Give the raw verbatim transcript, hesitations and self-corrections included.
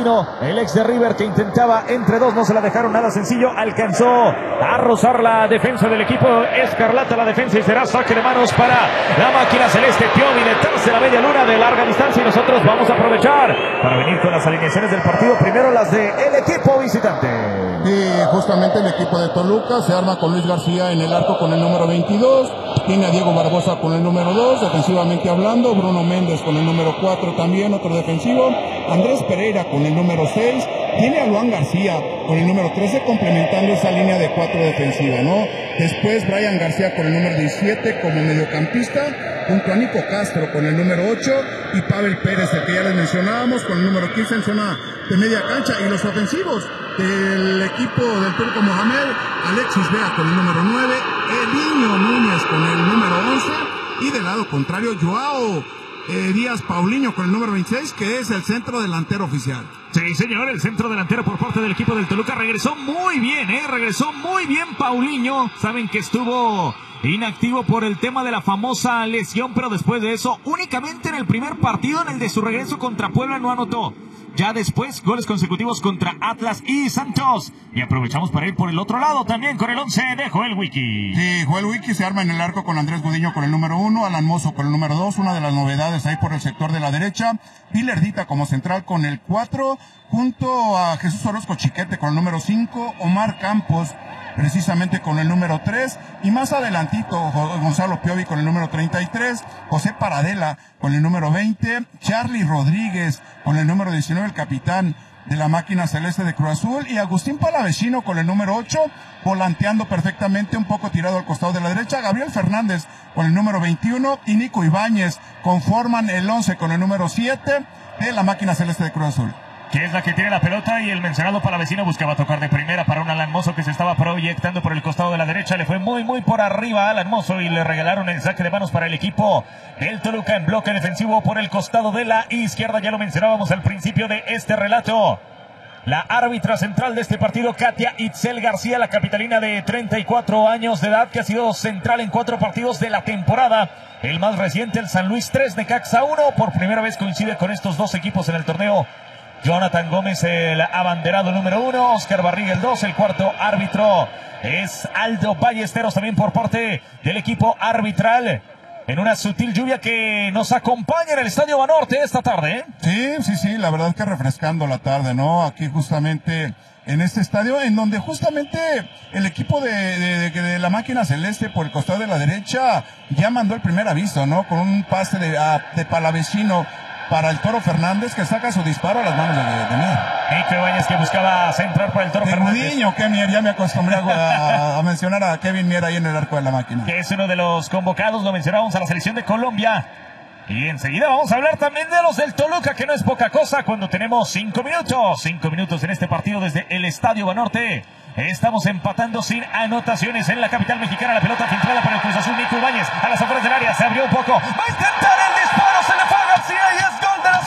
argentino, el ex de River, que intentaba entre dos, no se la dejaron nada sencillo, alcanzó a rozar la defensa del equipo escarlata, la defensa, y será saque de manos para la máquina celeste. Piovi detrás de la media luna de larga distancia, y nosotros vamos a aprovechar para venir con las alineaciones del partido. Primero las del equipo visitante. Sí, justamente el equipo de Toluca se arma con Luis García en el arco con el número veintidós, tiene a Diego Barbosa con el número dos, defensivamente hablando, Bruno Méndez con el número cuatro también, otro defensivo, Andrés Pereira con el número seis, tiene a Luan García con el número trece, complementando esa línea de cuatro defensiva, ¿no? Después Brian García con el número diecisiete como mediocampista, junto a Nico Castro con el número ocho y Pavel Pérez, el que ya les mencionábamos, con el número quince en zona de media cancha. Y los ofensivos del equipo del Turco Mohamed, Alexis Vega con el número nueve, Eliño Núñez con el número once y del lado contrario Joao eh, Díaz Paulinho con el número veintiséis, que es el centro delantero oficial. Sí, señor, el centro delantero por parte del equipo del Toluca regresó muy bien, ¿eh? Regresó muy bien Paulinho. Saben que estuvo inactivo por el tema de la famosa lesión, pero después de eso, únicamente en el primer partido, en el de su regreso contra Puebla, no anotó. Ya después, goles consecutivos contra Atlas y Santos. Y aprovechamos para ir por el otro lado también con el once de Joel Wiki. Sí, Joel Wiki se arma en el arco con Andrés Gudiño con el número uno, Alan Mozo con el número dos, una de las novedades ahí por el sector de la derecha, Pilerdita como central con el cuatro, junto a Jesús Orozco Chiquete con el número cinco, Omar Campos precisamente con el número tres, y más adelantito Gonzalo Piovi con el número treinta y tres, José Paradela con el número veinte, Charlie Rodríguez con el número diecinueve, el capitán de la máquina celeste de Cruz Azul, y Agustín Palavecino con el número ocho, volanteando perfectamente, un poco tirado al costado de la derecha, Gabriel Fernández con el número veintiuno y Nico Ibáñez conforman el once con el número siete de la máquina celeste de Cruz Azul, que es la que tiene la pelota, y el mencionado Palavecino buscaba tocar de primera para un Alan Mozo que se estaba proyectando por el costado de la derecha. Le fue muy muy por arriba a Alan Mozo y le regalaron el saque de manos para el equipo del Toluca en bloque defensivo por el costado de la izquierda. Ya lo mencionábamos al principio de este relato. La árbitra central de este partido, Katia Itzel García, la capitalina de treinta y cuatro años de edad, que ha sido central en cuatro partidos de la temporada. El más reciente, el San Luis tres, Necaxa uno. Por primera vez coincide con estos dos equipos en el torneo Jonathan Gómez, el abanderado número uno, Oscar Barriga el dos, el cuarto árbitro es Aldo Ballesteros, también por parte del equipo arbitral, en una sutil lluvia que nos acompaña en el Estadio Banorte esta tarde, ¿eh? Sí, sí, sí, la verdad que refrescando la tarde, ¿no? Aquí justamente en este estadio, en donde justamente el equipo de, de, de, de la máquina celeste por el costado de la derecha ya mandó el primer aviso, ¿no? Con un pase de, a, de Palavecino para el Toro Fernández, que saca su disparo a las manos de, de, de Mier. Nico Ibáñez, que buscaba centrar para el Toro de Fernández. Gudiño, que Mier, ya me acostumbré a, a mencionar a Kevin Mier ahí en el arco de la máquina. Que es uno de los convocados, lo mencionábamos, a la selección de Colombia. Y enseguida vamos a hablar también de los del Toluca, que no es poca cosa cuando tenemos cinco minutos. Cinco minutos en este partido desde el Estadio Banorte. Estamos empatando sin anotaciones en la capital mexicana. La pelota filtrada por el Cruz Azul. Nico Ibáñez a las afueras del área. Se abrió un poco. Va a intentar el